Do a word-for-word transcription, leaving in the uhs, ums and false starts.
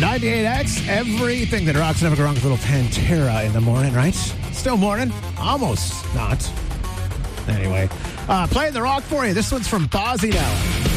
ninety-eight X, everything that rocks never go wrong with a little Pantera in the morning, right? Still morning. Almost not. Anyway, uh, playing the rock for you. This one's from Bozzy now.